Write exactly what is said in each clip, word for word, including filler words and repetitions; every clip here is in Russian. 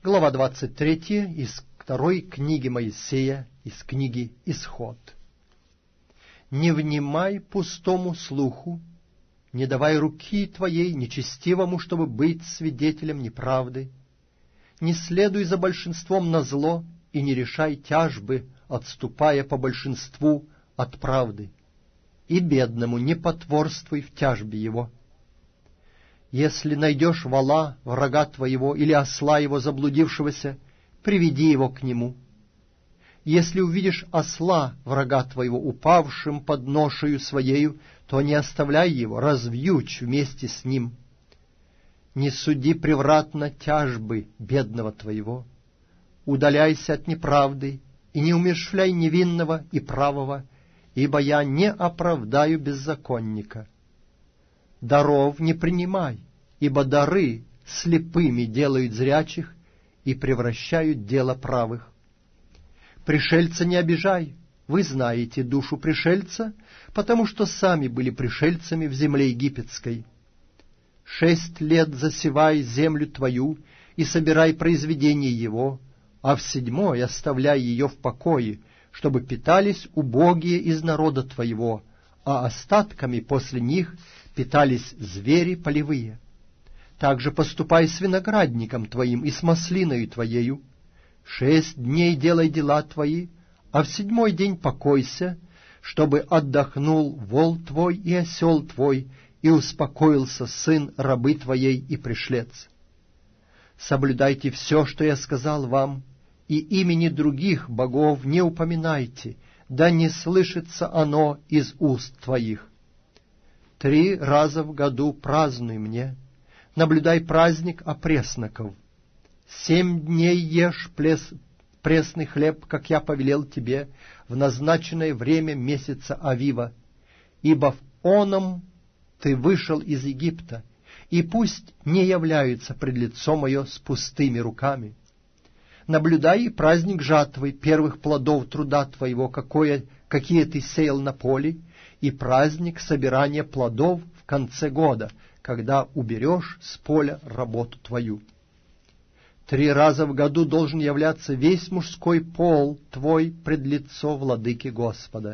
Глава двадцать третья из второй книги Моисея, из книги Исход. «Не внимай пустому слуху, не давай руки твоей нечестивому, чтобы быть свидетелем неправды. Не следуй за большинством назло и не решай тяжбы, отступая по большинству от правды. И бедному не потворствуй в тяжбе его. Если найдешь вола, врага твоего, или осла его заблудившегося, приведи его к нему. Если увидишь осла, врага твоего, упавшим под ношею своею, то не оставляй его, развьючь вместе с ним. Не суди превратно тяжбы бедного твоего. Удаляйся от неправды и не умерщвляй невинного и правого, ибо я не оправдаю беззаконника. Даров не принимай, ибо дары слепыми делают зрячих и превращают дело правых. Пришельца не обижай, вы знаете душу пришельца, потому что сами были пришельцами в земле египетской. Шесть лет засевай землю твою и собирай произведение его, а в седьмой оставляй ее в покое, чтобы питались убогие из народа твоего, а остатками после них питались звери полевые. Также поступай с виноградником твоим и с маслиною твоею. Шесть дней делай дела твои, а в седьмой день покойся, чтобы отдохнул вол твой и осел твой, и успокоился сын рабы твоей и пришлец. Соблюдайте все, что я сказал вам, и имени других богов не упоминайте, да не слышится оно из уст твоих. Три раза в году празднуй мне, наблюдай праздник опресноков. Семь дней ешь плес, пресный хлеб, как я повелел тебе, в назначенное время месяца Авива, ибо в оном ты вышел из Египта, и пусть не являются пред лицо мое с пустыми руками. Наблюдай и праздник жатвы первых плодов труда твоего, какое, какие ты сеял на поле, и праздник собирания плодов в конце года, когда уберешь с поля работу твою. Три раза в году должен являться весь мужской пол твой пред лицо владыки Господа.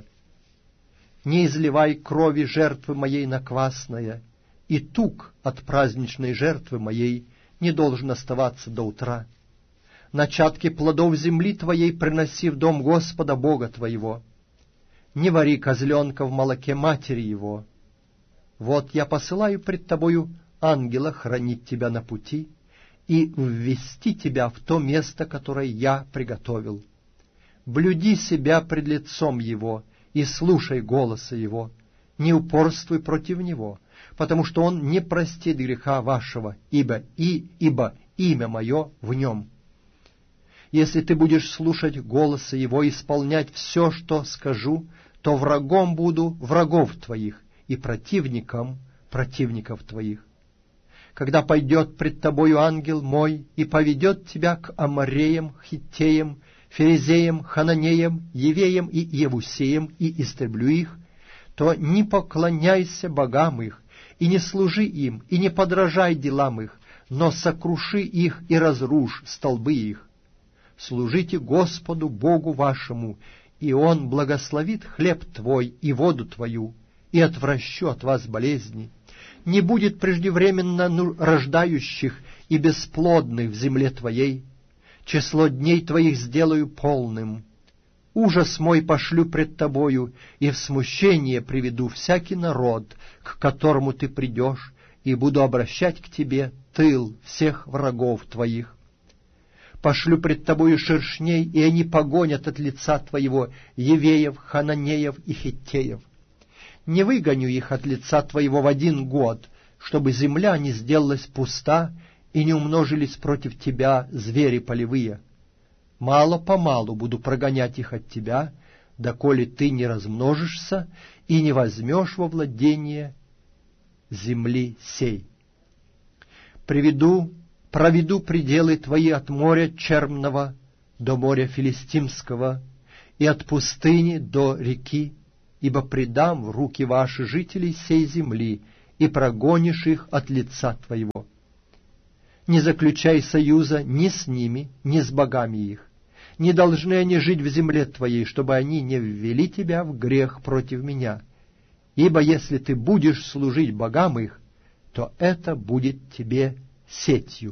Не изливай крови жертвы моей на квасное, и тук от праздничной жертвы моей не должен оставаться до утра. Начатки плодов земли твоей приноси в дом Господа Бога твоего. Не вари козленка в молоке матери его. Вот я посылаю пред тобою ангела хранить тебя на пути и ввести тебя в то место, которое я приготовил. Блюди себя пред лицом его и слушай голоса его, не упорствуй против него, потому что он не простит греха вашего, ибо и ибо имя мое в нем. Если ты будешь слушать голоса его и исполнять все, что скажу, то врагом буду врагов твоих и противником противников твоих. Когда пойдет пред тобою ангел мой и поведет тебя к Амореям, Хиттеям, Ферезеям, Хананеям, Евеям и Евусеям, и истреблю их, то не поклоняйся богам их, и не служи им, и не подражай делам их, но сокруши их и разрушь столбы их. Служите Господу Богу вашему, и Он благословит хлеб твой и воду твою, и отвращу от вас болезни. Не будет преждевременно рождающих и бесплодных в земле твоей. Число дней твоих сделаю полным. Ужас мой пошлю пред тобою, и в смущение приведу всякий народ, к которому ты придешь, и буду обращать к тебе тыл всех врагов твоих. Пошлю пред тобою шершней, и они погонят от лица твоего Евеев, Хананеев и Хиттеев. Не выгоню их от лица твоего в один год, чтобы земля не сделалась пуста и не умножились против тебя звери полевые. Мало-помалу буду прогонять их от тебя, доколе ты не размножишься и не возьмешь во владение земли сей. Приведу Проведу пределы твои от моря Чермного до моря Филистимского и от пустыни до реки, ибо предам в руки ваши жителей сей земли, и прогонишь их от лица твоего. Не заключай союза ни с ними, ни с богами их. Не должны они жить в земле твоей, чтобы они не ввели тебя в грех против меня. Ибо если ты будешь служить богам их, то это будет тебе сетью».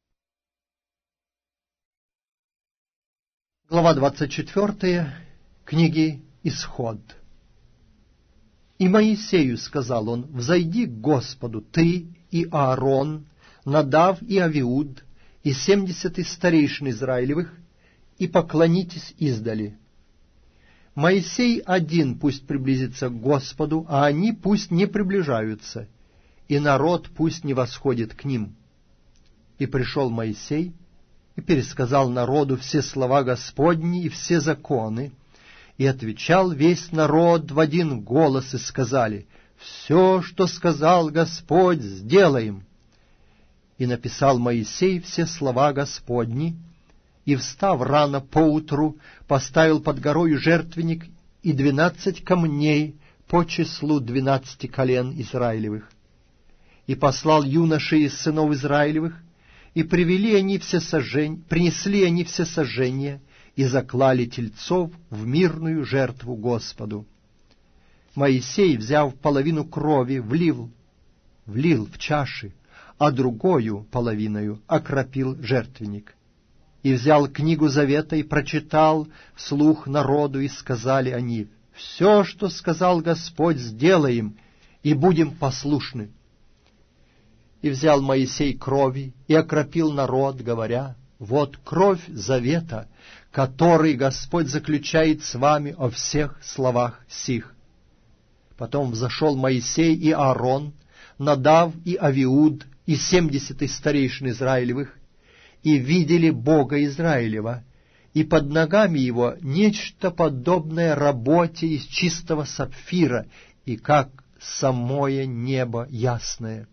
Глава двадцать четвёртая книги Исход. «И Моисею сказал он: взойди к Господу, ты и Аарон, Надав и Авиуд, и семьдесят из старейшин Израилевых, и поклонитесь издали. Моисей один пусть приблизится к Господу, а они пусть не приближаются, и народ пусть не восходит к ним». И пришел Моисей и пересказал народу все слова Господни и все законы, и отвечал весь народ в один голос, и сказали: «Все, что сказал Господь, сделаем». И написал Моисей все слова Господни, и, встав рано поутру, поставил под горою жертвенник и двенадцать камней по числу двенадцати колен Израилевых. И послал юношей из сынов Израилевых, и привели они все сожжения, принесли они все сожжения, и заклали тельцов в мирную жертву Господу. Моисей, взяв половину крови, влил, влил в чаши, а другою половиною окропил жертвенник. И взял книгу завета и прочитал вслух народу, и сказали они: «Все, что сказал Господь, сделаем, и будем послушны». И взял Моисей крови и окропил народ, говоря: «Вот кровь завета, который Господь заключает с вами о всех словах сих». Потом взошел Моисей и Аарон, Надав и Авиуд, и семьдесят из старейшин Израилевых, и видели Бога Израилева, и под ногами его нечто подобное работе из чистого сапфира, и как самое небо ясное.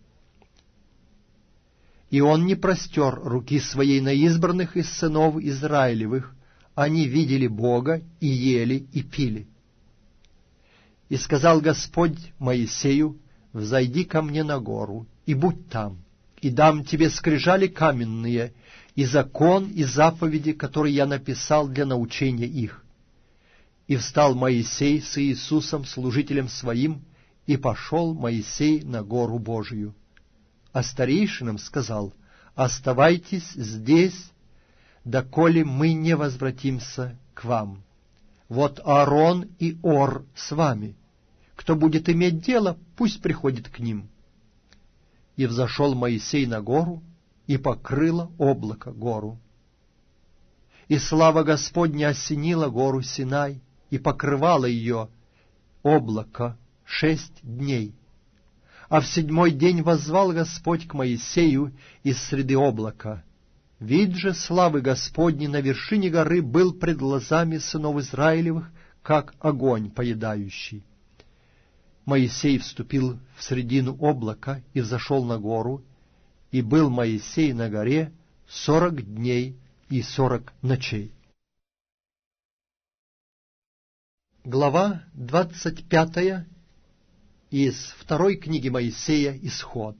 И он не простер руки своей на избранных из сынов Израилевых, они видели Бога, и ели, и пили. И сказал Господь Моисею: «Взойди ко мне на гору, и будь там, и дам тебе скрижали каменные, и закон, и заповеди, которые я написал для научения их». И встал Моисей с Иисусом, служителем своим, и пошел Моисей на гору Божию. А старейшинам сказал: «Оставайтесь здесь, доколе мы не возвратимся к вам. Вот Аарон и Ор с вами. Кто будет иметь дело, пусть приходит к ним». И взошел Моисей на гору, и покрыло облако гору. И слава Господня осенила гору Синай, и покрывало ее облако шесть дней. А в седьмой день воззвал Господь к Моисею из среды облака. Вид же славы Господней на вершине горы был пред глазами сынов Израилевых, как огонь поедающий. Моисей вступил в средину облака и взошел на гору, и был Моисей на горе сорок дней и сорок ночей. Глава двадцать пятая из второй книги Моисея «Исход».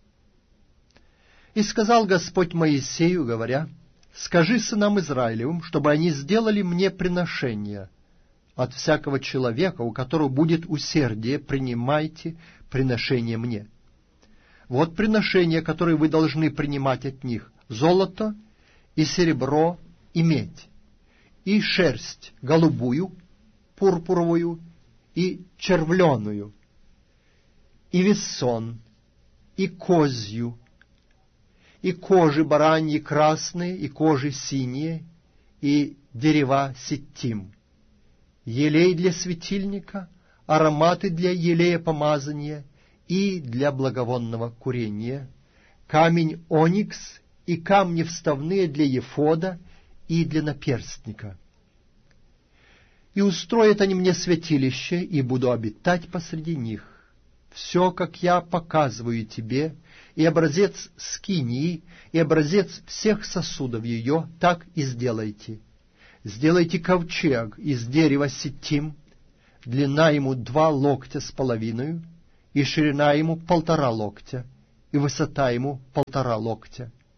«И сказал Господь Моисею, говоря: скажи сынам Израилевым, чтобы они сделали мне приношение. От всякого человека, у которого будет усердие, принимайте приношение мне. Вот приношения, которые вы должны принимать от них: золото и серебро и медь, и шерсть голубую, пурпуровую и червленую, и вессон, и козью, и кожи бараньи красные, и кожи синие, и дерева ситим, елей для светильника, ароматы для елея помазания и для благовонного курения, камень оникс и камни вставные для ефода и для наперстника. И устроят они мне святилище, и буду обитать посреди них. Все, как я показываю тебе, и образец скинии, и образец всех сосудов ее, так и сделайте. Сделайте ковчег из дерева ситим, длина ему два локтя с половиной, и ширина ему полтора локтя, и высота ему полтора локтя.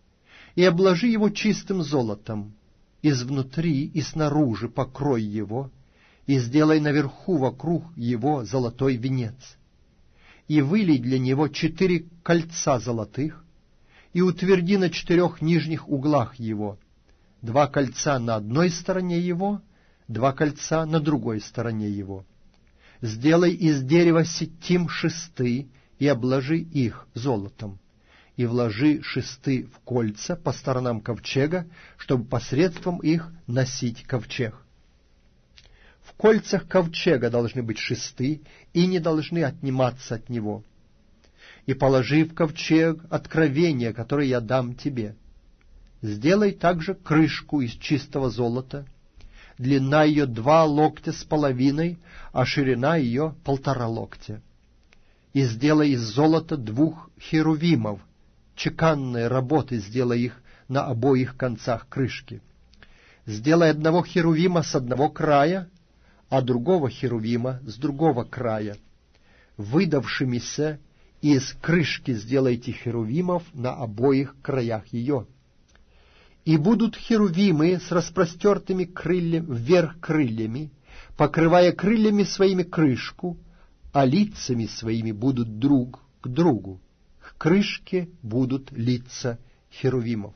и обложи его чистым золотом, изнутри и снаружи покрой его, и сделай наверху вокруг его золотой венец, и вылей для него четыре кольца золотых, и утверди на четырех нижних углах его, два кольца на одной стороне его, два кольца на другой стороне его. Сделай из дерева ситим шесты и обложи их золотом, и вложи шесты в кольца по сторонам ковчега, чтобы посредством их носить ковчег. В кольцах ковчега должны быть шесты и не должны отниматься от него. И положи в ковчег откровение, которое я дам тебе. Сделай также крышку из чистого золота. Длина ее два локтя с половиной, а ширина ее полтора локтя. И сделай из золота двух херувимов, чеканной работы сделай их на обоих концах крышки. Сделай одного херувима с одного края, а другого херувима с другого края. Выдавшимися из крышки сделайте херувимов на обоих краях ее. И будут херувимы с распростертыми крыльями, вверх крыльями, покрывая крыльями своими крышку, а лицами своими будут друг к другу. К крышке будут лица херувимов.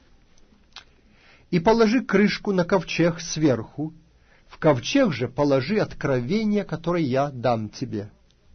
И положи крышку на ковчег сверху, в ковчег же положи откровение, которое я дам тебе.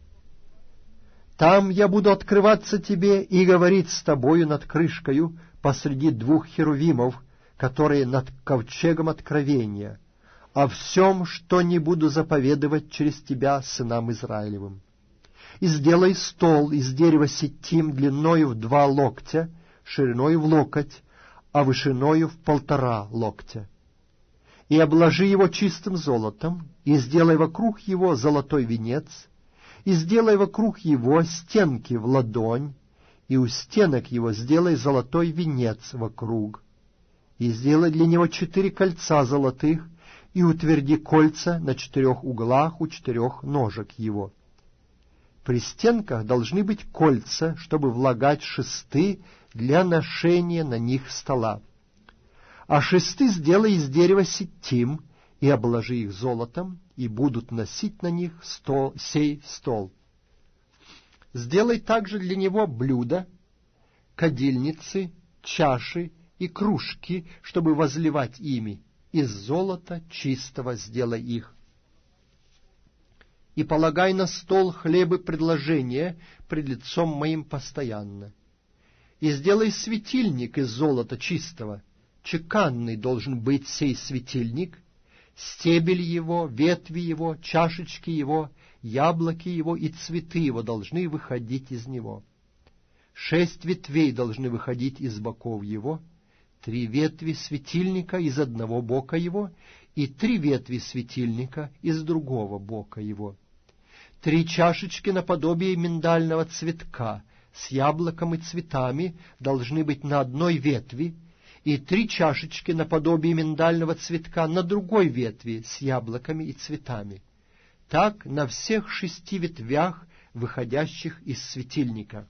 Там я буду открываться тебе и говорить с тобою над крышкою посреди двух херувимов, которые над ковчегом откровения, о всем, что не буду заповедовать через тебя сынам Израилевым. И сделай стол из дерева ситим длиною в два локтя, шириною в локоть, а вышиною в полтора локтя. И обложи его чистым золотом, и сделай вокруг его золотой венец, и сделай вокруг его стенки в ладонь, и у стенок его сделай золотой венец вокруг, и сделай для него четыре кольца золотых, и утверди кольца на четырех углах у четырех ножек его. При стенках должны быть кольца, чтобы влагать шесты для ношения на них стола. А шесты сделай из дерева ситим, и обложи их золотом, и будут носить на них стол, сей стол. Сделай также для него блюда, кадильницы, чаши и кружки, чтобы возливать ими. Из золота чистого сделай их. И полагай на стол хлебы предложения пред лицом моим постоянно. И сделай светильник из золота чистого. Чеканный должен быть сей светильник, стебель его, ветви его, чашечки его, яблоки его и цветы его должны выходить из него. Шесть ветвей должны выходить из боков его, три ветви светильника из одного бока его и три ветви светильника из другого бока его. Три чашечки наподобие миндального цветка с яблоком и цветами должны быть на одной ветви, и три чашечки наподобие миндального цветка на другой ветви с яблоками и цветами. Так на всех шести ветвях, выходящих из светильника.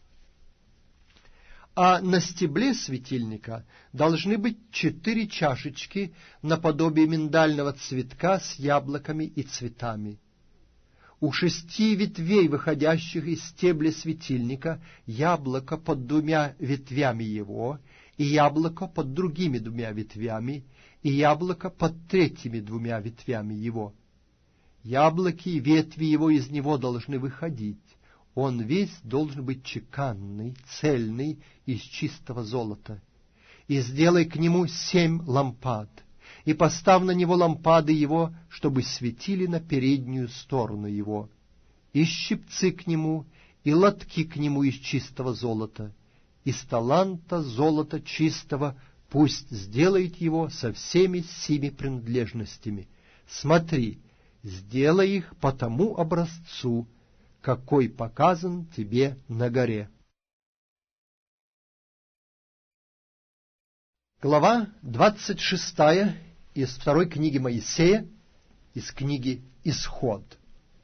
А на стебле светильника должны быть четыре чашечки наподобие миндального цветка с яблоками и цветами. У шести ветвей, выходящих из стебля светильника, яблоко под двумя ветвями его, и яблоко под другими двумя ветвями, и яблоко под третьими двумя ветвями его. Яблоки и ветви его из него должны выходить. Он весь должен быть чеканный, цельный, из чистого золота. И сделай к нему семь лампад, и поставь на него лампады его, чтобы светили на переднюю сторону его, и щипцы к нему, и лотки к нему из чистого золота. Из таланта золота чистого пусть сделает его со всеми сими принадлежностями. Смотри, сделай их по тому образцу, какой показан тебе на горе. Глава двадцать шестая из второй книги Моисея, из книги «Исход».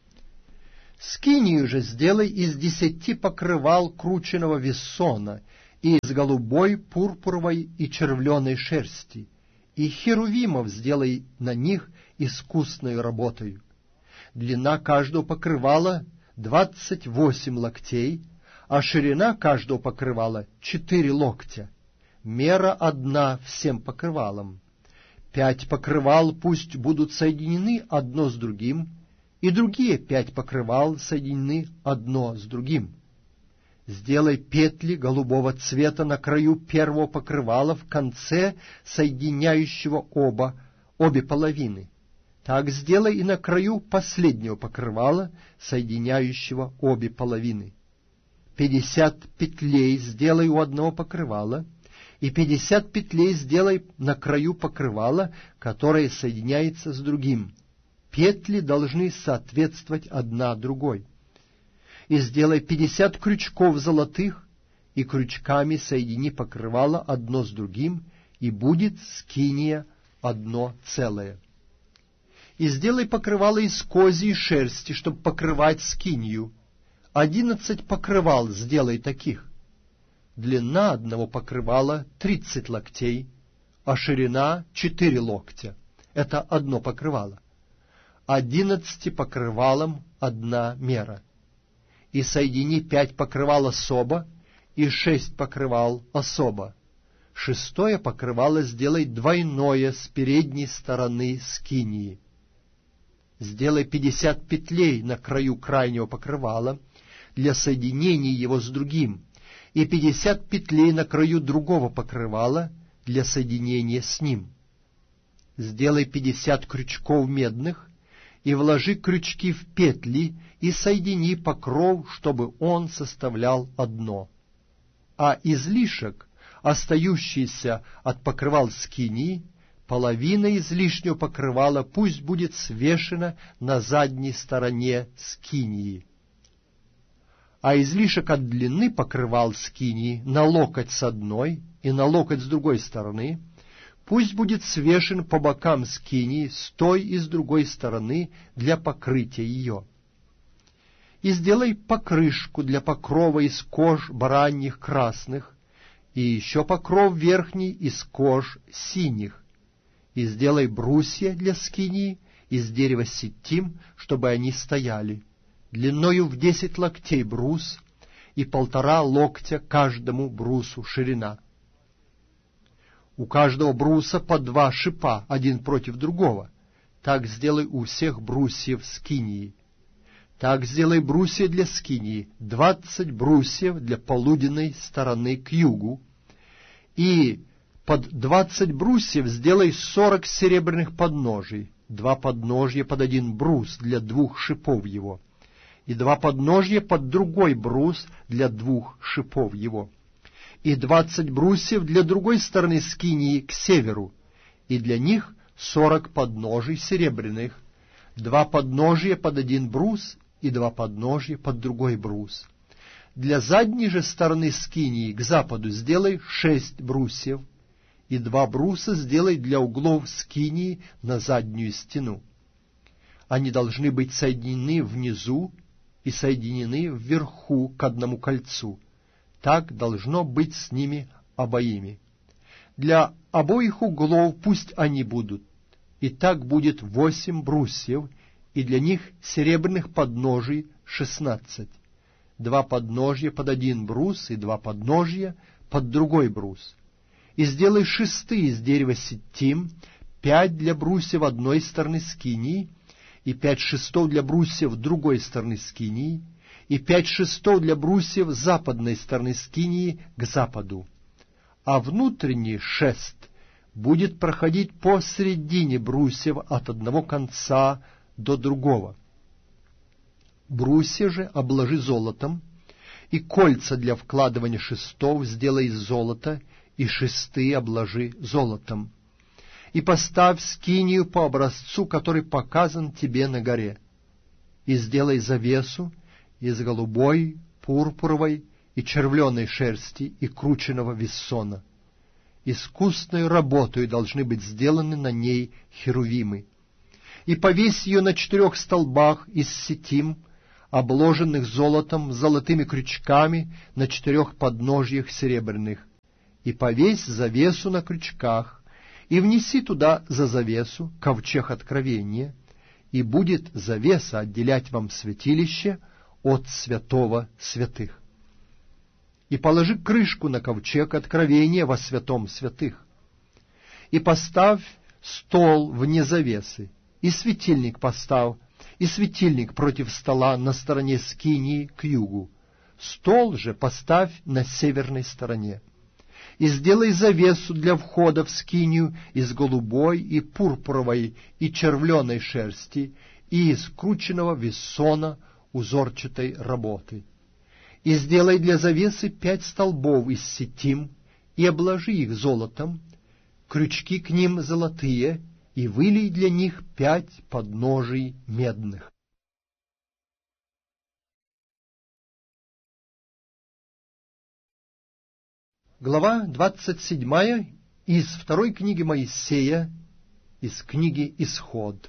«Скинию же сделай из десяти покрывал крученого вессона, и из голубой, пурпуровой и червленой шерсти, и херувимов сделай на них искусной работою. Длина каждого покрывала двадцать восемь локтей, а ширина каждого покрывала четыре локтя. Мера одна всем покрывалам. Пять покрывал пусть будут соединены одно с другим, и другие пять покрывал соединены одно с другим. Сделай петли голубого цвета на краю первого покрывала в конце соединяющего оба, обе половины. Так сделай и на краю последнего покрывала, соединяющего обе половины. Пятьдесят петлей сделай у одного покрывала, и пятьдесят петлей сделай на краю покрывала, которое соединяется с другим. Петли должны соответствовать одна другой. И сделай пятьдесят крючков золотых, и крючками соедини покрывало одно с другим, и будет скиния одно целое. И сделай покрывало из козьей шерсти, чтобы покрывать скинию. Одиннадцать покрывал сделай таких. Длина одного покрывала тридцать локтей, а ширина четыре локтя. Это одно покрывало. Одиннадцати покрывалам одна мера. И соедини пять покрывал особо, и шесть покрывал особо. Шестое покрывало сделай двойное с передней стороны скинии. Сделай пятьдесят петлей на краю крайнего покрывала для соединения его с другим, и пятьдесят петлей на краю другого покрывала для соединения с ним. Сделай пятьдесят крючков медных, и вложи крючки в петли, и соедини покров, чтобы он составлял одно. А излишек, остающийся от покрывал скинии, половина излишнего покрывала пусть будет свешена на задней стороне скинии. А излишек от длины покрывал скинии на локоть с одной и на локоть с другой стороны пусть будет свешен по бокам скинии с той и с другой стороны для покрытия ее. И сделай покрышку для покрова из кож бараньих красных, и еще покров верхний из кож синих. И сделай брусья для скинии из дерева ситим, чтобы они стояли, длиною в десять локтей брус, и полтора локтя каждому брусу ширина. У каждого бруса по два шипа, один против другого. Так сделай у всех брусьев скинии. Так сделай брусья для скинии, двадцать брусьев для полуденной стороны к югу, и под двадцать брусьев сделай сорок серебряных подножий, два подножья под один брус для двух шипов его, и два подножья под другой брус для двух шипов его, и двадцать брусьев для другой стороны скинии к северу, и для них сорок подножий серебряных, два подножия под один брус и два подножия под другой брус. Для задней же стороны скинии к западу сделай шесть брусьев, и два бруса сделай для углов скинии на заднюю стену. Они должны быть соединены внизу и соединены вверху к одному кольцу. Так должно быть с ними обоими. Для обоих углов пусть они будут, и так будет восемь брусьев, и для них серебряных подножий шестнадцать. Два подножья под один брус и два подножья под другой брус. И сделай шесты из дерева ситим, пять для брусьев одной стороны скинии, и пять шестов для брусьев другой стороны скинии, и пять шестов для брусьев западной стороны скинии к западу. А внутренний шест будет проходить посредине брусьев от одного конца до другого. Брусья же обложи золотом, и кольца для вкладывания шестов сделай из золота, и шесты обложи золотом. И поставь скинию по образцу, который показан тебе на горе. И сделай завесу из голубой, пурпуровой и червленой шерсти и крученого виссона. Искусной работой должны быть сделаны на ней херувимы. И повесь ее на четырех столбах из ситим, обложенных золотом, с золотыми крючками на четырех подножьях серебряных, и повесь завесу на крючках, и внеси туда за завесу ковчег откровения, и будет завеса отделять вам святилище от святого святых. И положи крышку на ковчег откровения во святом святых, и поставь стол вне завесы, и светильник поставь, и светильник против стола на стороне скинии к югу, стол же поставь на северной стороне. И сделай завесу для входа в скинию из голубой и пурпуровой и червленой шерсти и из крученного вессона узорчатой работы. И сделай для завесы пять столбов из сетим, и обложи их золотом, крючки к ним золотые, и вылей для них пять подножий медных. Глава двадцать седьмая из второй книги Моисея, из книги Исход.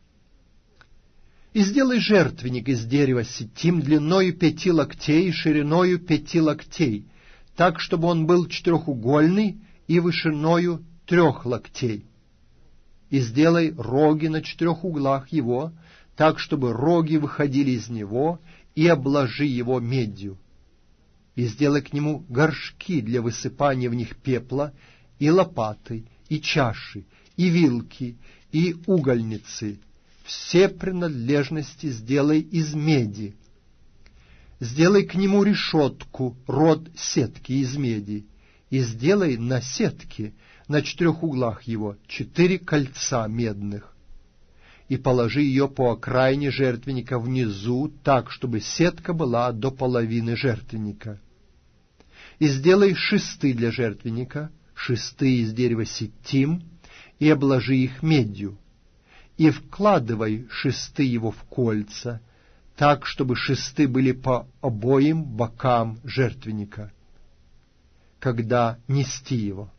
«И сделай жертвенник из дерева ситим длиною пяти локтей, шириною пяти локтей, так, чтобы он был четырехугольный и вышиною трех локтей. И сделай роги на четырех углах его, так, чтобы роги выходили из него, и обложи его медью. И сделай к нему горшки для высыпания в них пепла, и лопаты, и чаши, и вилки, и угольницы. Все принадлежности сделай из меди. Сделай к нему решетку, род сетки из меди, и сделай на сетке, на четырех углах его, четыре кольца медных. И положи ее по окраине жертвенника внизу, так, чтобы сетка была до половины жертвенника. И сделай шесты для жертвенника, шесты из дерева ситим, и обложи их медью. И вкладывай шесты его в кольца, так, чтобы шесты были по обоим бокам жертвенника, когда нести его.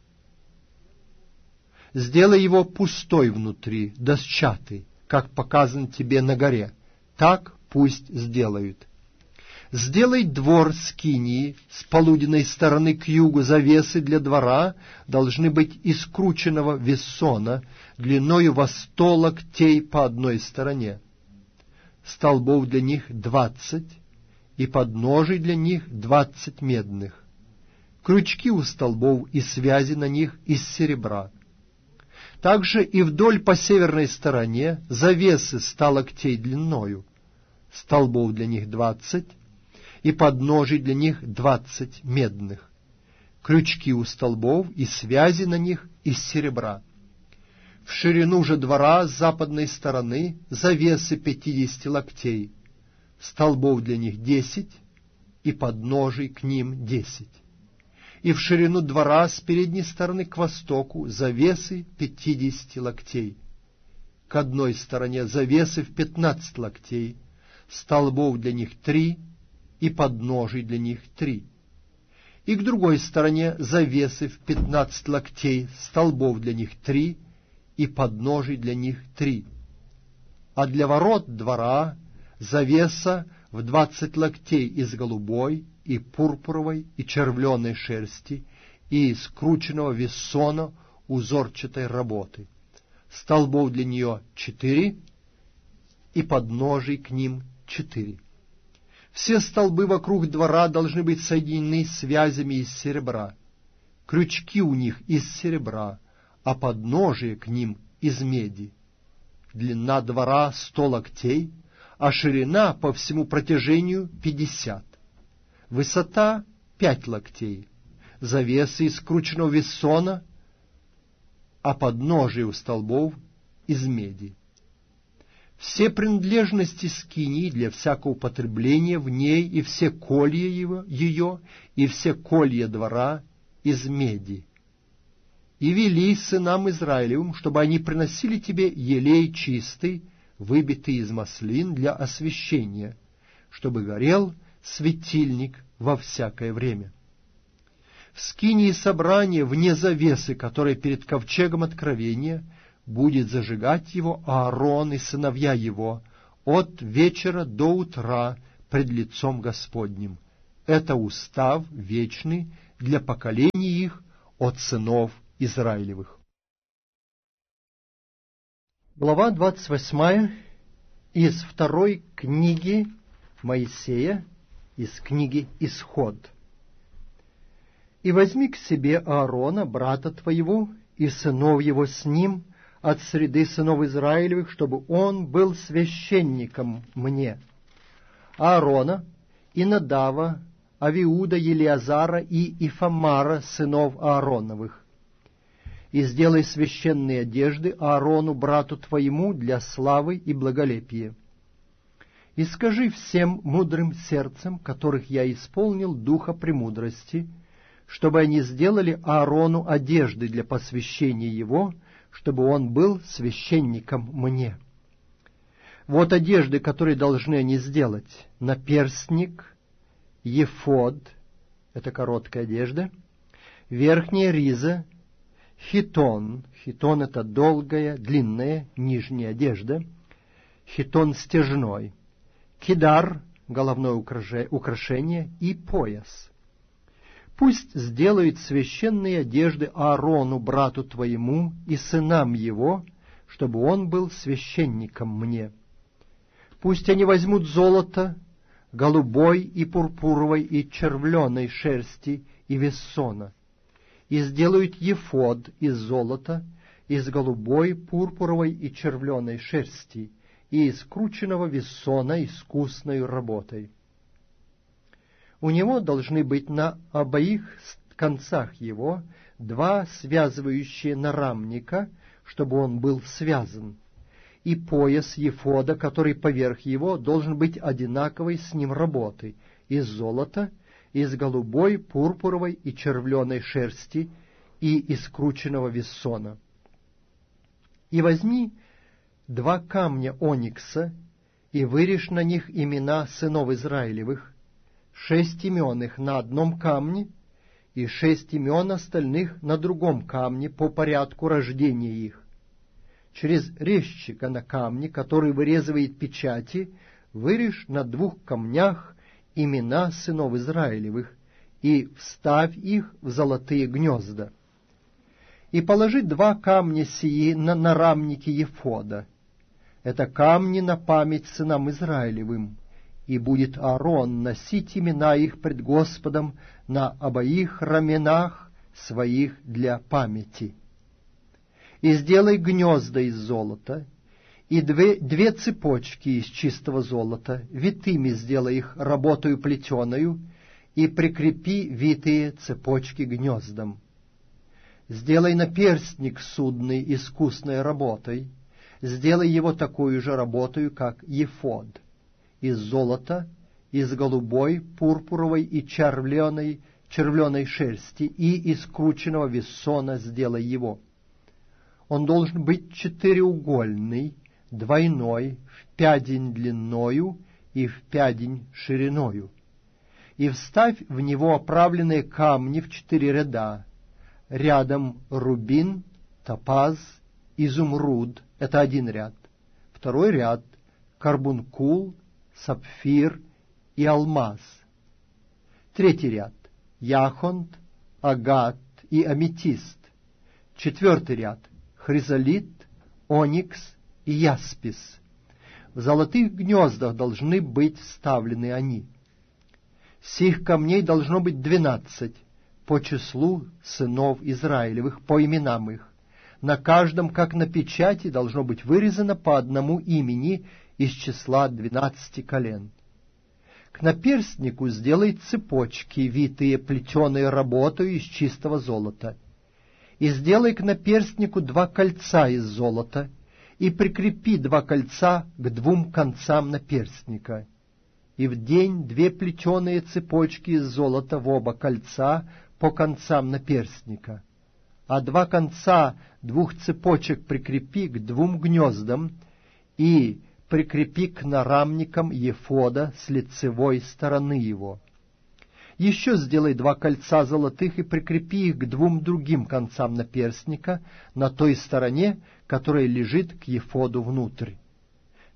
Сделай его пустой внутри, досчатый, как показан тебе на горе, так пусть сделают. Сделай двор скинии с полуденной стороны к югу, завесы для двора должны быть из крученного вессона, длиною во сто локтей по одной стороне. Столбов для них двадцать, и подножий для них двадцать медных. Крючки у столбов и связи на них из серебра. Также и вдоль по северной стороне завесы ста локтей длиною, столбов для них двадцать, и подножий для них двадцать медных. Крючки у столбов и связи на них из серебра. В ширину же двора с западной стороны завесы пятидесяти локтей, столбов для них десять, и подножий к ним десять. И в ширину двора с передней стороны к востоку завесы пятидесяти локтей. К одной стороне завесы в пятнадцать локтей, столбов для них три, и подножий для них три. И к другой стороне завесы в пятнадцать локтей, столбов для них три, и подножий для них три. А для ворот двора завеса в двадцать локтей из голубой, и пурпуровой, и червленой шерсти, и из крученного вессона узорчатой работы. Столбов для нее четыре, и подножий к ним четыре. Все столбы вокруг двора должны быть соединены связями из серебра. Крючки у них из серебра, а подножие к ним из меди. Длина двора сто локтей, а ширина по всему протяжению пятьдесят. Высота пять локтей, завесы из крученного вессона, а подножие у столбов из меди. Все принадлежности скинии для всякого употребления в ней, и все колья его, ее, и все колья двора из меди. И вели сынам Израилевым, чтобы они приносили тебе елей чистый, выбитый из маслин для освящения, чтобы горел светильник во всякое время. В скинии собрания вне завесы, которая перед ковчегом откровения, будет зажигать его Аарон и сыновья его от вечера до утра пред лицом Господним. Это устав вечный для поколений их от сынов Израилевых». Глава двадцать восьмая из второй книги Моисея, из книги «Исход». «И возьми к себе Аарона, брата твоего, и сынов его с ним, от среды сынов Израилевых, чтобы он был священником мне. Аарона, и Надава, Авиуда, Елиазара и Ифамара, сынов Аароновых. И сделай священные одежды Аарону, брату твоему, для славы и благолепия. И скажи всем мудрым сердцем, которых я исполнил духа премудрости, чтобы они сделали Аарону одежды для посвящения его, чтобы он был священником мне. Вот одежды, которые должны они сделать: наперстник, ефод, это короткая одежда, верхняя риза, хитон, хитон — это долгая, длинная, нижняя одежда, хитон стяжной, кидар — головное украшение, и пояс. Пусть сделают священные одежды Аарону, брату твоему, и сынам его, чтобы он был священником мне. Пусть они возьмут золото, голубой и пурпуровой и червленой шерсти и вессона, и сделают ефод из золота, из голубой, пурпуровой и червленой шерсти, и из крученного вессона искусной работой. У него должны быть на обоих концах его два связывающие нарамника, чтобы он был связан, и пояс ефода, который поверх его, должен быть одинаковой с ним работы, из золота, из голубой, пурпуровой и червленой шерсти и из крученного вессона. И возьми два камня оникса, и вырежь на них имена сынов Израилевых, шесть имен их на одном камне, и шесть имен остальных на другом камне по порядку рождения их. Через резчика на камне, который вырезывает печати, вырежь на двух камнях имена сынов Израилевых, и вставь их в золотые гнезда. И положи два камня сии на нарамники ефода. Это камни на память сынам Израилевым, и будет Аарон носить имена их пред Господом на обоих раменах своих для памяти. И сделай гнезда из золота, и две, две цепочки из чистого золота, витыми сделай их работою плетеною, и прикрепи витые цепочки гнездам. Сделай наперстник судный искусной работой, сделай его такую же работою, как ефод, из золота, из голубой, пурпуровой и червленой, червленой шерсти, и из крученного вессона сделай его. Он должен быть четыреугольный, двойной, в пядень длинною и в пядень шириною. И вставь в него оправленные камни в четыре ряда, рядом рубин, топаз, изумруд — это один ряд, второй ряд — карбункул, сапфир и алмаз, третий ряд — яхонт, агат и аметист, четвертый ряд — хризолит, оникс и яспис. В золотых гнездах должны быть вставлены они. Сих камней должно быть двенадцать по числу сынов Израилевых, по именам их. На каждом, как на печати, должно быть вырезано по одному имени из числа двенадцати колен. К наперстнику сделай цепочки, витые плетеной работой из чистого золота. И сделай к наперстнику два кольца из золота, и прикрепи два кольца к двум концам наперстника. И вдень две плетеные цепочки из золота в оба кольца по концам наперстника, а два конца двух цепочек прикрепи к двум гнездам и прикрепи к нарамникам ефода с лицевой стороны его. Еще сделай два кольца золотых и прикрепи их к двум другим концам наперстника на той стороне, которая лежит к ефоду внутрь.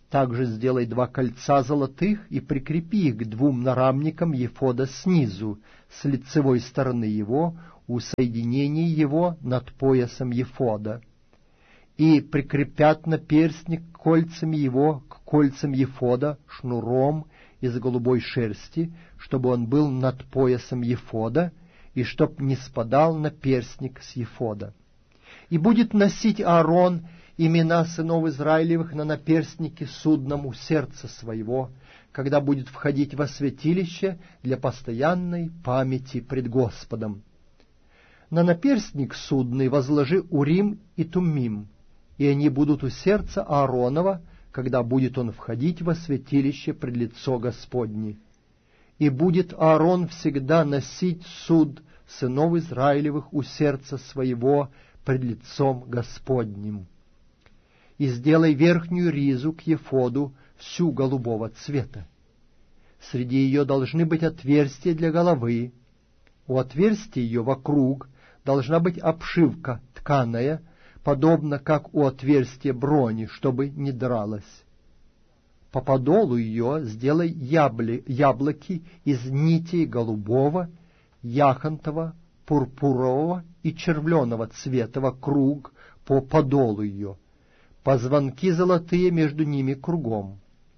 Также сделай два кольца золотых и прикрепи их к двум нарамникам ефода снизу, с лицевой стороны его, у соединения его над поясом ефода. И прикрепят наперстник кольцами его к кольцам ефода шнуром из голубой шерсти, чтобы он был над поясом ефода, и чтоб не спадал наперстник с ефода. И будет носить Аарон имена сынов Израилевых на наперстнике судном у сердца своего, когда будет входить во святилище для постоянной памяти пред Господом. На наперстник судный возложи Урим и Туммим, и они будут у сердца Ааронова, когда будет он входить во святилище пред лицо Господне. И будет Аарон всегда носить суд сынов Израилевых у сердца своего пред лицом Господним. И сделай верхнюю ризу к ефоду всю голубого цвета. Среди ее должны быть отверстия для головы. У отверстия ее вокруг должна быть обшивка тканая, подобно как у отверстия брони, чтобы не дралась. По подолу ее сделай ябли, яблоки из нитей голубого, яхонтового, пурпурового и червленого цвета вокруг по подолу ее, позвонки золотые между ними кругом.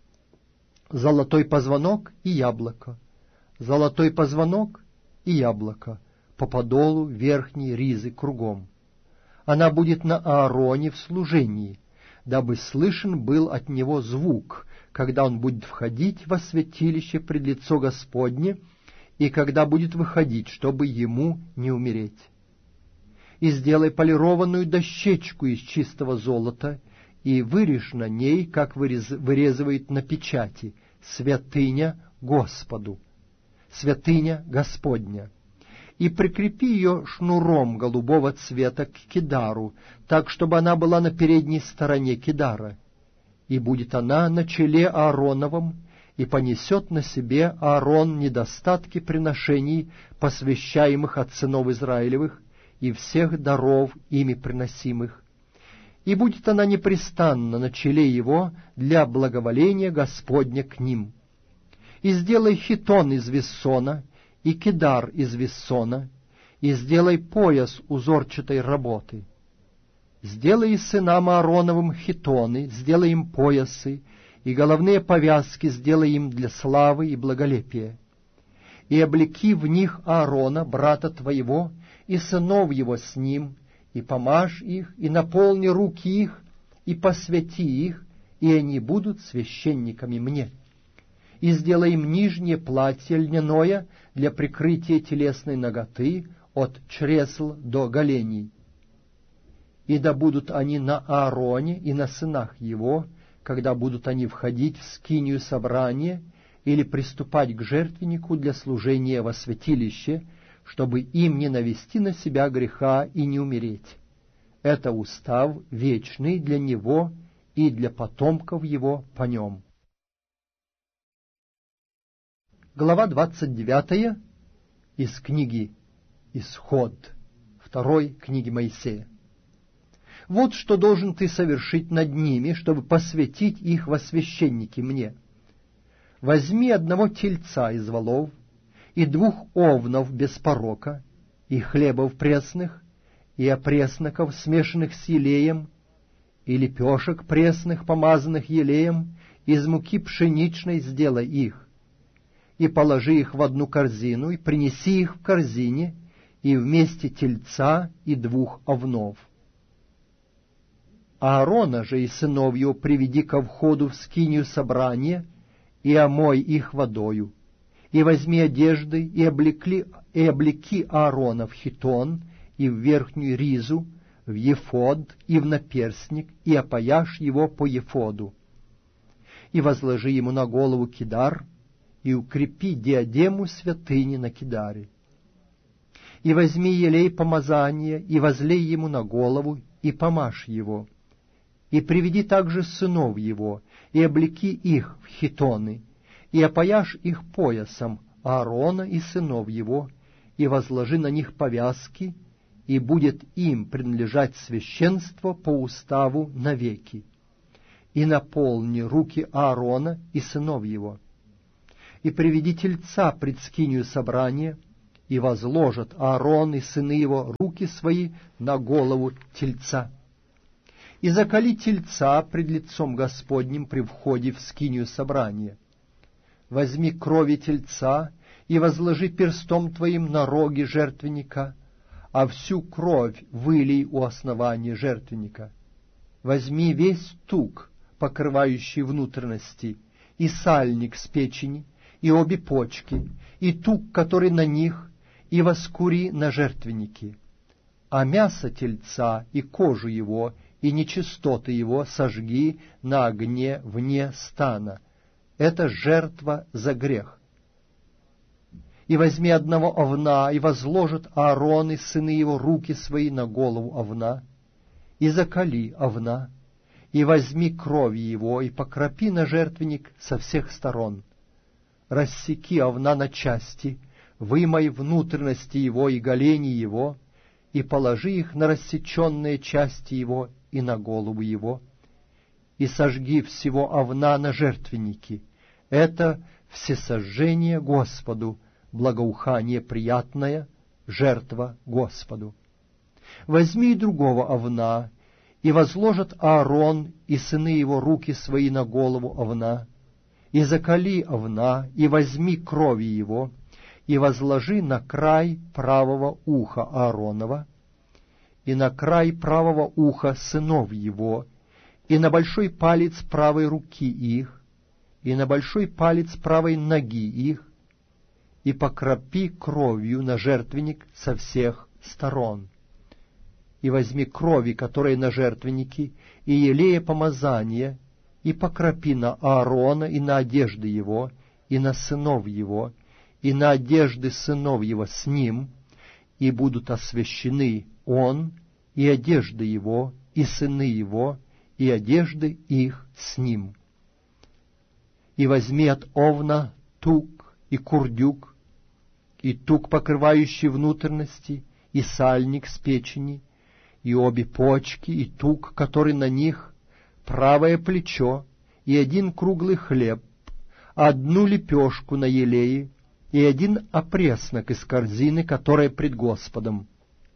Золотой позвонок и яблоко, золотой позвонок и яблоко, по подолу верхней ризы кругом. Она будет на Аароне в служении, дабы слышен был от него звук, когда он будет входить во святилище пред лицо Господне, и когда будет выходить, чтобы ему не умереть. И сделай полированную дощечку из чистого золота, и вырежь на ней, как вырез... вырезывают на печати, святыня Господу, святыня Господня. И прикрепи ее шнуром голубого цвета к кидару, так, чтобы она была на передней стороне кидара. И будет она на челе Аароновом, и понесет на себе Аарон недостатки приношений, посвящаемых от сынов Израилевых, и всех даров ими приносимых. И будет она непрестанно на челе его для благоволения Господня к ним. И сделай хитон из вессона, и кидар из вессона, и сделай пояс узорчатой работы. Сделай сынам Аароновым хитоны, сделай им поясы, и головные повязки сделай им для славы и благолепия. И облеки в них Аарона, брата твоего, и сынов его с ним, и помажь их, и наполни руки их, и посвяти их, и они будут священниками мне. И сделай им нижнее платье льняное для прикрытия телесной наготы от чресл до голеней. И да будут они на Аароне и на сынах его, когда будут они входить в скинию собрания или приступать к жертвеннику для служения во святилище, чтобы им не навести на себя греха и не умереть. Это устав вечный для него и для потомков его по нем. Глава двадцать девятая из книги «Исход», второй книги Моисея. Вот что должен ты совершить над ними, чтобы посвятить их во священники мне. Возьми одного тельца из волов, и двух овнов без порока, и хлебов пресных, и опресноков, смешанных с елеем, и лепешек пресных, помазанных елеем, из муки пшеничной сделай их, и положи их в одну корзину, и принеси их в корзине, и вместе тельца и двух овнов. Аарона же и сынов его приведи ко входу в скинию собрания, и омой их водою, и возьми одежды, и облекли, и облеки Аарона в хитон, и в верхнюю ризу, в ефод, и в наперстник, и опояшь его по ефоду. И возложи ему на голову кидар, и укрепи диадему святыни на кидаре. И возьми елей помазания, и возлей ему на голову, и помажь его. И приведи также сынов его, и облеки их в хитоны, и опояшь их поясом Аарона и сынов его, и возложи на них повязки, и будет им принадлежать священство по уставу навеки. и наполни руки Аарона и сынов его. И приведи тельца пред скинию собрания, и возложат Аарон и сыны его руки свои на голову тельца. И заколи тельца пред лицом Господним при входе в скинию собрания. Возьми крови тельца и возложи перстом твоим на роги жертвенника, а всю кровь вылей у основания жертвенника. Возьми весь тук, покрывающий внутренности, и сальник с печени, и обе почки, и тук, который на них, и воскури на жертвеннике. А мясо тельца и кожу его, и нечистоты его сожги на огне вне стана. Это жертва за грех. И возьми одного овна, и возложит Аарон и сыны его руки свои на голову овна, и заколи овна, и возьми крови его, и покропи на жертвенник со всех сторон. Рассеки овна на части, вымой внутренности его и голени его, и положи их на рассеченные части его и на голову его, и сожги всего овна на жертвеннике. Это всесожжение Господу, благоухание приятное, жертва Господу. Возьми и другого овна, и возложат Аарон и сыны его руки свои на голову овна, и заколи овна, и возьми крови его, и возложи на край правого уха Ааронова, и на край правого уха сынов его, и на большой палец правой руки их, и на большой палец правой ноги их, и покропи кровью на жертвенник со всех сторон. И возьми крови, которые на жертвеннике, и елея помазания, и покропи на Аарона и на одежды его, и на сынов его, и на одежды сынов его с ним, и будут освящены он, и одежды его, и сыны его, и одежды их с ним. И возьми от овна тук и курдюк, и тук, покрывающий внутренности, и сальник с печени, и обе почки, и тук, который на них, правое плечо, и один круглый хлеб, одну лепешку на елее, и один опреснок из корзины, которая пред Господом.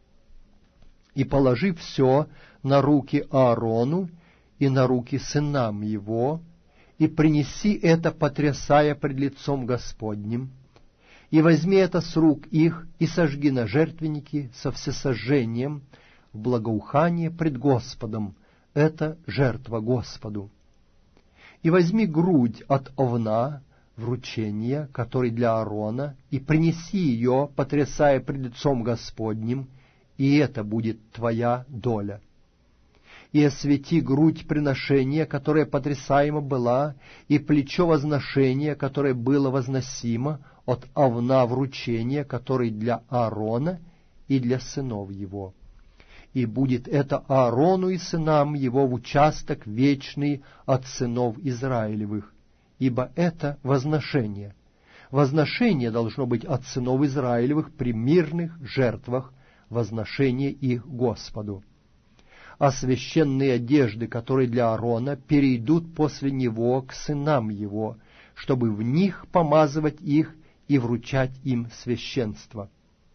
И положи все на руки Аарону и на руки сынам его, и принеси это, потрясая пред лицом Господним, и возьми это с рук их, и сожги на жертвеннике со всесожжением в благоухание пред Господом. Это жертва Господу. И возьми грудь от овна, вручения, который для Аарона, и принеси ее, потрясая пред лицом Господним, и это будет твоя доля. И освети грудь приношения, которая потрясаема была, и плечо возношения, которое было возносимо, от овна вручения, который для Аарона и для сынов его. И будет это Аарону и сынам его в участок вечный от сынов Израилевых, ибо это возношение. Возношение должно быть от сынов Израилевых при мирных жертвах, возношение их Господу. А священные одежды, которые для Аарона, перейдут после него к сынам его, чтобы в них помазывать их и вручать им священство.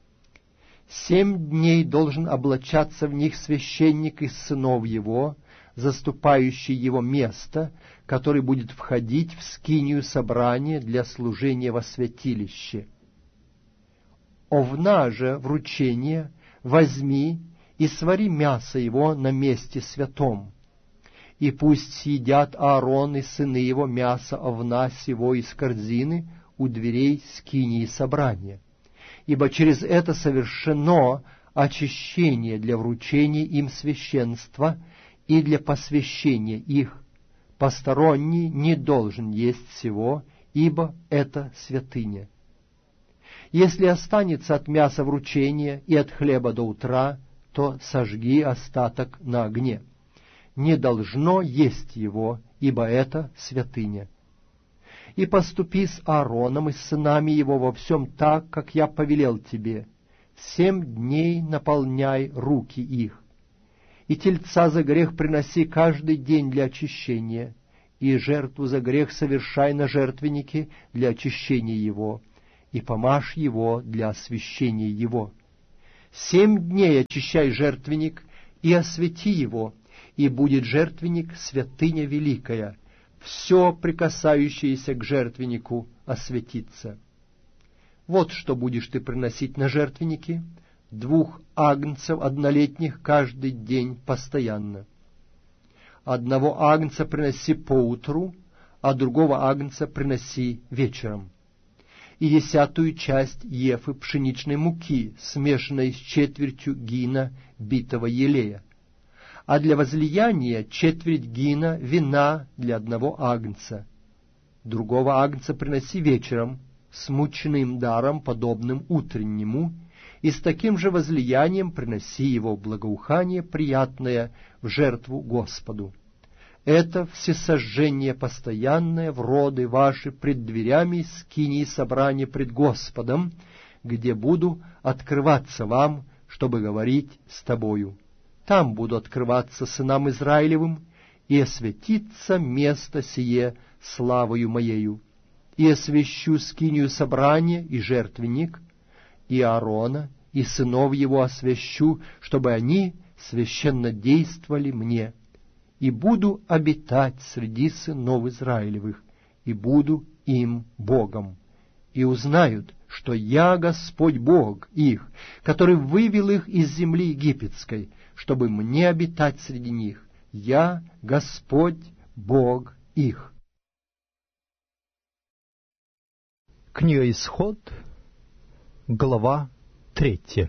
Семь дней должен облачаться в них священник из сынов его, заступающий его место, который будет входить в скинию собрания для служения во святилище. Овна же вручение возьми и свари мясо его на месте святом, и пусть съедят Аарон и сыны его мясо овна сего из корзины у дверей скинии собрания, ибо через это совершено очищение для вручения им священства и для посвящения их. Посторонний не должен есть всего, ибо это святыня. Если останется от мяса вручения и от хлеба до утра, то сожги остаток на огне. Не должно есть его, ибо это святыня. И поступи с Аароном и с сынами его во всем так, как я повелел тебе. Семь дней наполняй руки их. и тельца за грех приноси каждый день для очищения, и жертву за грех совершай на жертвеннике для очищения его, и помажь его для освящения его. Семь дней очищай жертвенник и освети его, и будет жертвенник святыня великая, все прикасающееся к жертвеннику осветится. Вот что будешь ты приносить на жертвенники: двух агнцев однолетних каждый день постоянно. Одного агнца приноси поутру, а другого агнца приноси вечером. И десятую часть ефы пшеничной муки, смешанной с четвертью гина битого елея. А для возлияния четверть гина вина для одного агнца. Другого агнца приноси вечером, с мучным даром, подобным утреннему, и с таким же возлиянием приноси его благоухание приятное в жертву Господу. Это всесожжение постоянное в роды ваши пред дверями скинии собрания пред Господом, где буду открываться вам, чтобы говорить с тобою. Там буду открываться сынам Израилевым, и осветится место сие славою моею. И освящу скинию собрания и жертвенник, и Аарона, и сынов его освящу, чтобы они священно действовали мне. И буду обитать среди сынов Израилевых, и буду им Богом. И узнают, что я Господь Бог их, который вывел их из земли египетской, чтобы мне обитать среди них. Я Господь Бог их. Книга Исход, глава третья.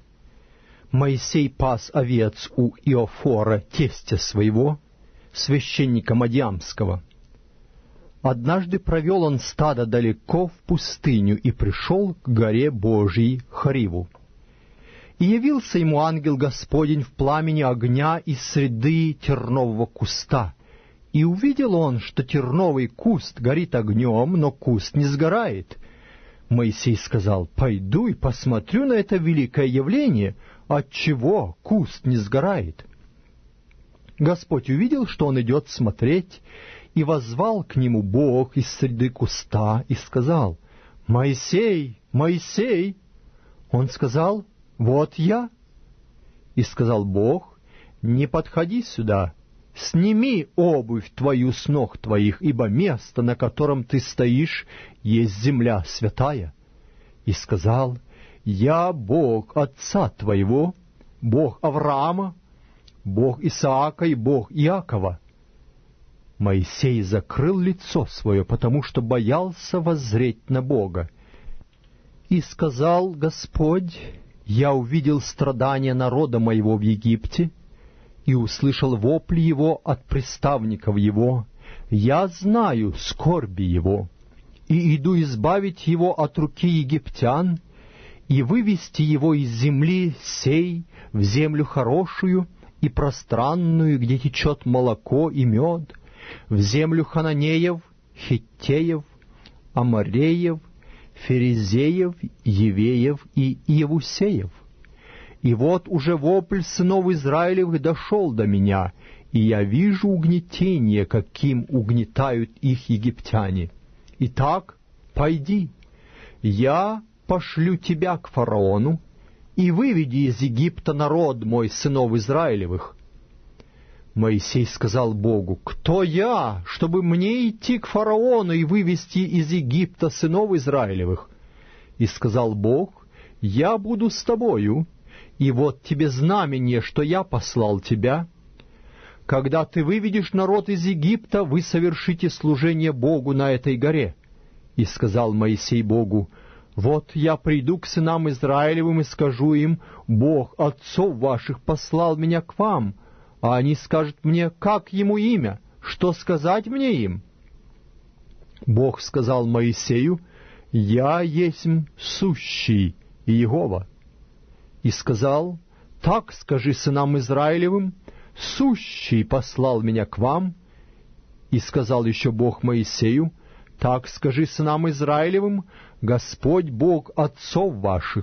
Моисей пас овец у Иофора, тестя своего, священника Мадьямского. Однажды провел он стадо далеко в пустыню и пришел к горе Божией Хориву. И явился ему ангел Господень в пламени огня из среды тернового куста. И увидел он, что терновый куст горит огнем, но куст не сгорает. Моисей сказал: «Пойду и посмотрю на это великое явление, отчего куст не сгорает». Господь увидел, что он идет смотреть, и воззвал к нему Бог из среды куста и сказал: «Моисей, Моисей!» Он сказал: «Вот я». И сказал Бог: «Не подходи сюда, сними обувь твою с ног твоих, ибо место, на котором ты стоишь, есть земля святая». И сказал: «Я Бог отца твоего, Бог Авраама, Бог Исаака и Бог Иакова». Моисей закрыл лицо свое, потому что боялся воззреть на Бога. И сказал Господь: «Я увидел страдания народа моего в Египте, и услышал вопли его от приставников его. Я знаю скорби его, и иду избавить его от руки египтян, и вывести его из земли сей в землю хорошую и пространную, где течет молоко и мед, в землю хананеев, хиттеев, амореев, ферезеев, евеев и иевусеев. И вот уже вопль сынов Израилевых дошел до меня, и я вижу угнетение, каким угнетают их египтяне. Итак, пойди, я пошлю тебя к фараону, и выведи из Египта народ мой, сынов Израилевых». Моисей сказал Богу: «Кто я, чтобы мне идти к фараону и вывести из Египта сынов Израилевых?» И сказал Бог: «Я буду с тобою, и вот тебе знамение, что я послал тебя. Когда ты выведешь народ из Египта, вы совершите служение Богу на этой горе». И сказал Моисей Богу: «Вот я приду к сынам Израилевым и скажу им: Бог отцов ваших послал меня к вам, а они скажут мне: как ему имя? Что сказать мне им?» Бог сказал Моисею: «Я есмь сущий Иегова». И сказал: «Так скажи сынам Израилевым: сущий послал меня к вам». И сказал еще Бог Моисею: «Так скажи сынам Израилевым: Господь Бог отцов ваших,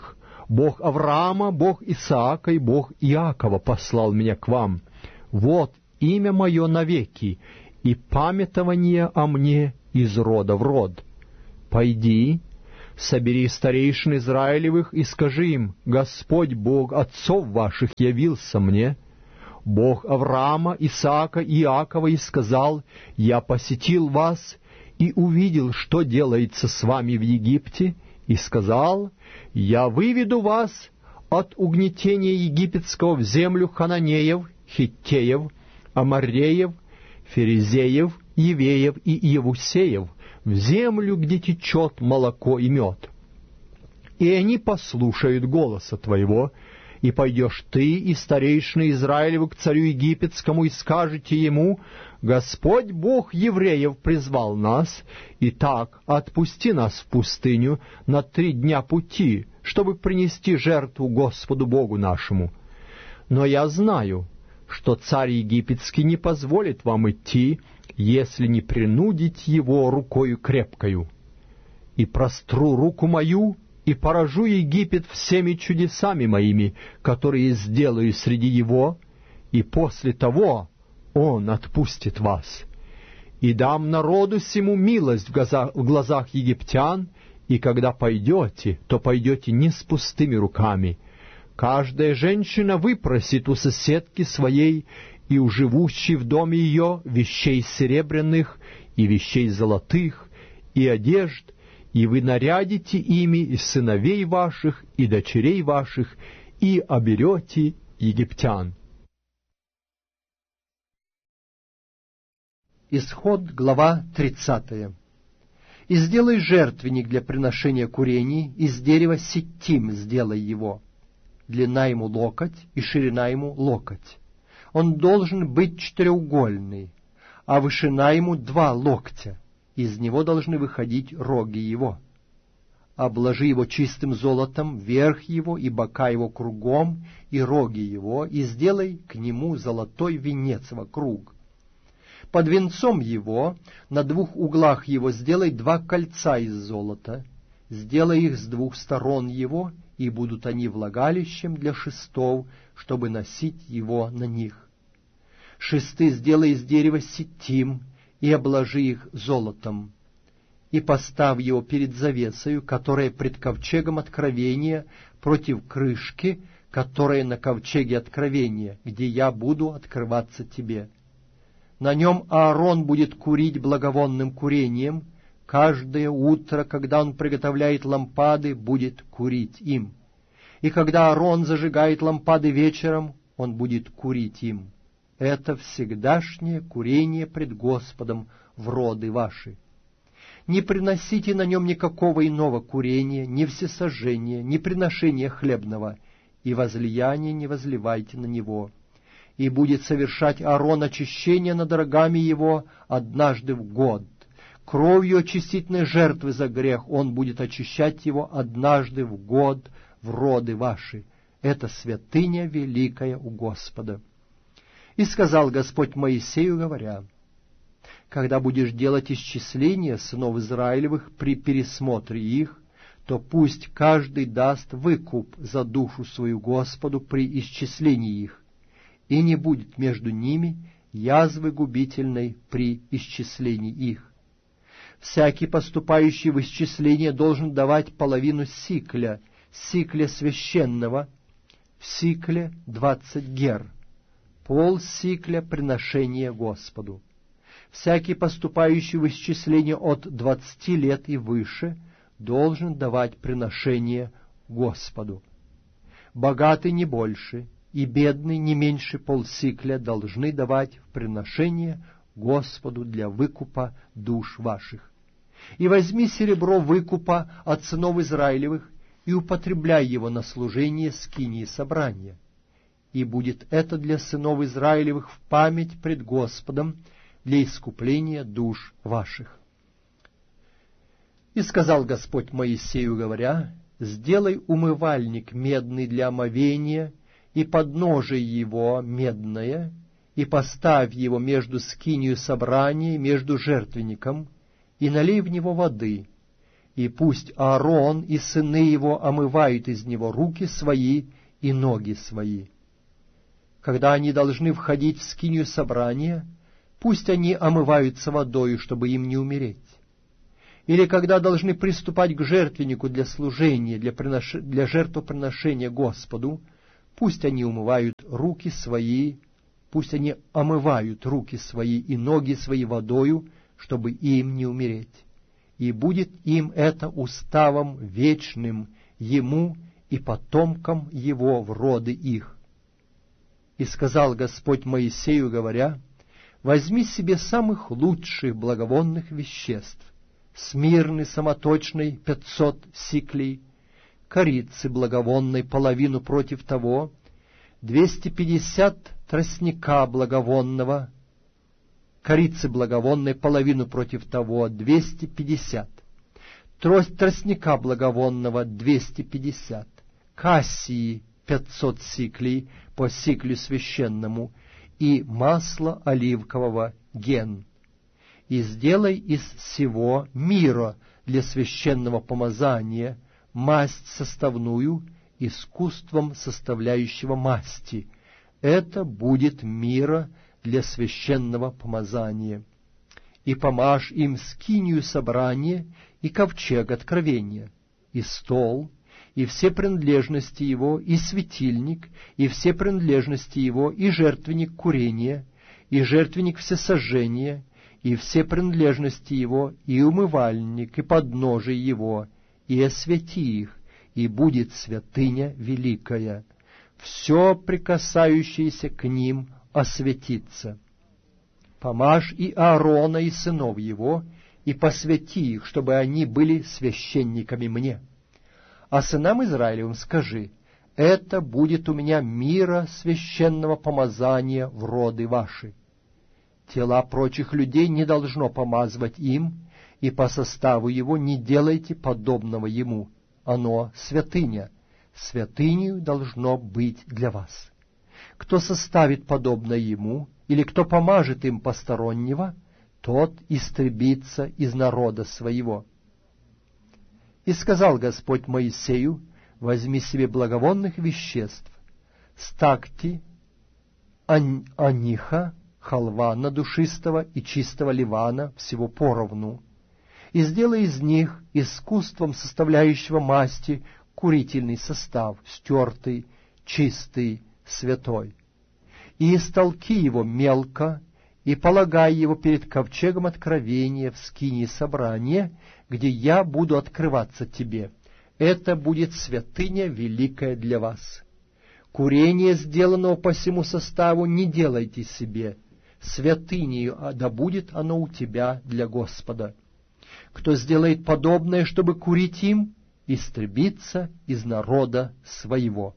Бог Авраама, Бог Исаака и Бог Иакова послал меня к вам. Вот имя мое навеки, и памятование о мне из рода в род. Пойди, собери старейшин Израилевых и скажи им: Господь Бог отцов ваших явился мне, Бог Авраама, Исаака и Иакова, и сказал: Я посетил вас и увидел, что делается с вами в Египте, и сказал: Я выведу вас от угнетения египетского в землю хананеев, хиттеев, амореев, ферезеев, евеев и иевусеев, в землю, где течет молоко и мед. И они послушают голоса твоего, и пойдешь ты и старейшины Израилеву к царю египетскому, и скажете ему: Господь Бог евреев призвал нас, и так отпусти нас в пустыню на три дня пути, чтобы принести жертву Господу Богу нашему. Но я знаю, что царь египетский не позволит вам идти, если не принудить его рукою крепкою. И простру руку мою, и поражу Египет всеми чудесами моими, которые сделаю среди его, и после того он отпустит вас. И дам народу сему милость в глазах, в глазах египтян, и когда пойдете, то пойдете не с пустыми руками. Каждая женщина выпросит у соседки своей и у живущей в доме ее вещей серебряных и вещей золотых и одежд, и вы нарядите ими и сыновей ваших, и дочерей ваших, и оберете египтян». Исход, глава тридцатая. «И сделай жертвенник для приношения курений, из дерева ситим сделай его. Длина ему локоть, и ширина ему локоть. Он должен быть четыреугольный, а вышина ему два локтя. Из него должны выходить роги его. Обложи его чистым золотом, верх его и бока его кругом, и роги его, и сделай к нему золотой венец вокруг. Под венцом его, на двух углах его, сделай два кольца из золота, сделай их с двух сторон его, и будут они влагалищем для шестов, чтобы носить его на них. Шесты сделай из дерева ситим, и обложи их золотом. И поставь его перед завесою, которая пред ковчегом откровения, против крышки, которая на ковчеге откровения, где я буду открываться тебе. На нем Аарон будет курить благовонным курением, каждое утро, когда он приготовляет лампады, будет курить им. И когда Аарон зажигает лампады вечером, он будет курить им. Это всегдашнее курение пред Господом в роды ваши. Не приносите на нем никакого иного курения, ни всесожжения, ни приношения хлебного, и возлияния не возливайте на него. И будет совершать Аарон очищение над рогами его однажды в год. Кровью очистительной жертвы за грех он будет очищать его однажды в год в роды ваши. Это святыня великая у Господа. И сказал Господь Моисею, говоря: когда будешь делать исчисление сынов Израилевых при пересмотре их, то пусть каждый даст выкуп за душу свою Господу при исчислении их, и не будет между ними язвы губительной при исчислении их. Всякий, поступающий в исчисление, должен давать половину сикля, сикля священного, в сикле двадцать гер, пол сикля приношения Господу. Всякий, поступающий в исчисление от двадцати лет и выше, должен давать приношение Господу. Богатый не больше, и бедный не меньше полсикля должны давать в приношение Господу для выкупа душ ваших. И возьми серебро выкупа от сынов Израилевых, и употребляй его на служение скинии собрания. И будет это для сынов Израилевых в память пред Господом, для искупления душ ваших. И сказал Господь Моисею, говоря: сделай умывальник медный для омовения, и подножие его медное, и поставь его между скинию собрания, между жертвенником, и налей в него воды, и пусть Аарон и сыны его омывают из него руки свои и ноги свои. Когда они должны входить в скинию собрания, пусть они омываются водою, чтобы им не умереть. Или когда должны приступать к жертвеннику для служения, для, принош... для жертвоприношения Господу, пусть они умывают руки свои, пусть они омывают руки свои и ноги свои водою, чтобы им не умереть. И будет им это уставом вечным, ему и потомкам его в роды их. И сказал Господь Моисею, говоря: возьми себе самых лучших благовонных веществ, смирны самоточной пятьсот сиклей, корицы благовонной половину против того, двести пятьдесят тростника благовонного, корицы благовонной половину против того, двести пятьдесят, трость тростника благовонного, двести пятьдесят, кассии, пятьсот сиклей по сиклю священному, и масло оливкового ген. И сделай из всего мира для священного помазания масть составную, искусством составляющего масти. Это будет мира для священного помазания. И помажь им скинию собрания и ковчег откровения, и стол, и все принадлежности его, и светильник, и все принадлежности его, и жертвенник курения, и жертвенник всесожжения, и все принадлежности его, и умывальник, и подножие его, и освети их, и будет святыня великая. Все прикасающееся к ним осветится. Помажь и Аарона, и сынов его, и посвяти их, чтобы они были священниками мне. А сынам Израилевым скажи: это будет у меня мира священного помазания в роды ваши. Тела прочих людей не должно помазывать им, и по составу его не делайте подобного ему. Оно святыня, святынею должно быть для вас. Кто составит подобное ему, или кто помажет им постороннего, тот истребится из народа своего. И сказал Господь Моисею: возьми себе благовонных веществ, стакти, ань, аниха, халвана душистого и чистого ливана, всего поровну, и сделай из них искусством составляющего масти курительный состав, стертый, чистый, святой. И истолки его мелко, и полагай его перед ковчегом откровения в скинии собрания, где я буду открываться тебе. Это будет святыня великая для вас. Курение, сделанного по всему составу, не делайте себе, святынею, а да будет оно у тебя для Господа. Кто сделает подобное, чтобы курить им, истребится из народа своего.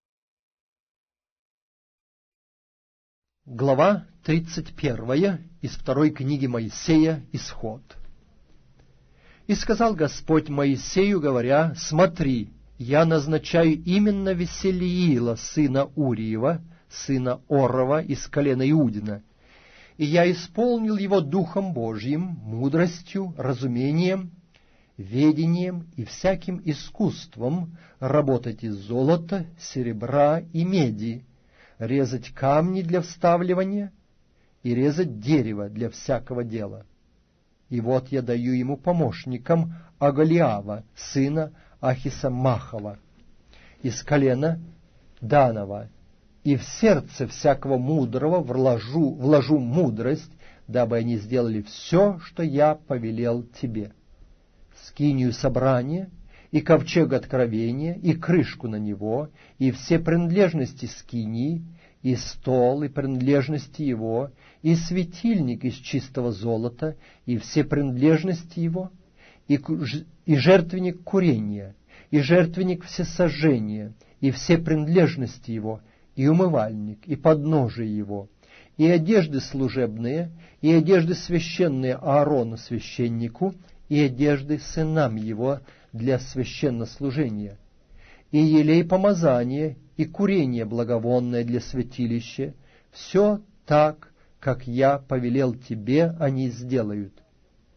Глава тридцать первая из второй книги Моисея, Исход. И сказал Господь Моисею, говоря: смотри, я назначаю именно Веселиила, сына Уриева, сына Орова из колена Иудина, и я исполнил его Духом Божьим, мудростью, разумением, ведением и всяким искусством работать из золота, серебра и меди, резать камни для вставливания и резать дерево для всякого дела. И вот я даю ему помощником Агалиава, сына Ахисамахова, из колена Данова, и в сердце всякого мудрого вложу, вложу мудрость, дабы они сделали все, что я повелел тебе. Скинию собрания, и ковчег откровения, и крышку на него, и все принадлежности скинии, и стол, и принадлежности его, и светильник из чистого золота, и все принадлежности его, и, и жертвенник курения, и жертвенник всесожжения, и все принадлежности его, и умывальник, и подножие его, и одежды служебные, и одежды священные Аарону священнику, и одежды сынам его для священнослужения, и елей помазания, и курение благовонное для святилища, все так, как я повелел тебе, они сделают.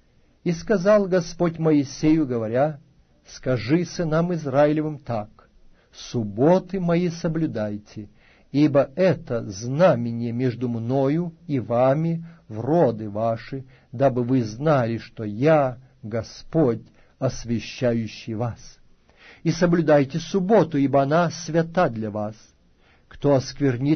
И сказал Господь Моисею, говоря: скажи сынам Израилевым так: субботы мои соблюдайте, ибо это знамение между мною и вами в роды ваши, дабы вы знали, что я Господь, освящающий вас. И соблюдайте субботу, ибо она свята для вас. Кто осквернит